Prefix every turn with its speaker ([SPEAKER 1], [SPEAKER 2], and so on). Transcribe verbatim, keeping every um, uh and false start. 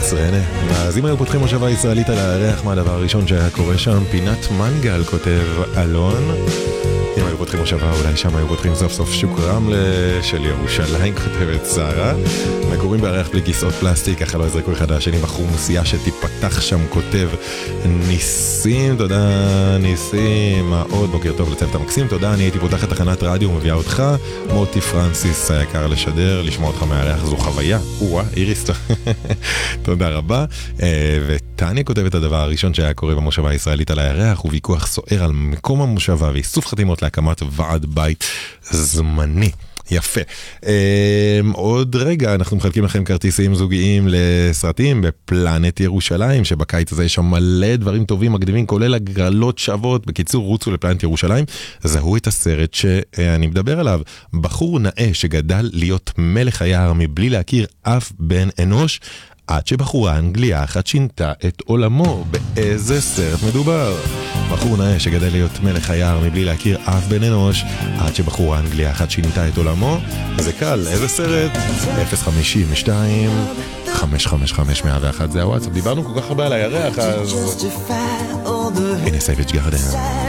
[SPEAKER 1] עשרה, הנה. אז אם היו פותחים מושבה הישראלית על הירח, מה הדבר הראשון שהיה קורה שם? פינת מנגל, כותב אלון. אם היו פותחים מושבה, אולי שם היו פותחים סוף סוף שוק רמלה של ירושלים, כותבת שרה. מגורים בירח בלי כיסאות פלסטיק, ככה לא יזרקו אחד השני בחומוסייה שתיפתח שם, כותב ניסים. תודה ניסים, מה עוד? בוקר טוב לצוות המקסים, תודה. אני הייתי פותחת תחנת רדיו ומביאה אותך. מוטי פרנסיס היקר לשדר, לשמוע אותך מהירח זו חוויה. וואה, איריס, תודה רבה. וטניה כותבת הדבר הראשון שהיה קורה במושבה הישראלית על הירח הוא ויכוח סוער על מקום המושבה ואיסוף חתימות להקמת ועד בית זמני. יפה. עוד רגע אנחנו מחלקים לכם כרטיסים זוגיים לסרטים בפלנט ירושלים, שבקיץ הזה יש שם מלא דברים טובים מקדימים, כולל הגרלות שוות. בקיצור, רוצו לפלנט ירושלים, זהו את הסרט שאני מדבר עליו. בחור נאה שגדל להיות מלך היער מבלי להכיר אף בן אנוש, עד שבחורה אנגליה אחת שינתה את עולמו. באיזה סרט מדובר? בחור נאה שגדל להיות מלך היער מבלי להכיר אף בן אנוש, עד שבחורה אנגליה אחת שינתה את עולמו. זה קל, איזה סרט? אפס חמישים ושתיים חמש חמש חמש מאה ואחת, זה הוואטסאפ. דיברנו כל כך הרבה על הירח, אז הנה סייבג' גרדן.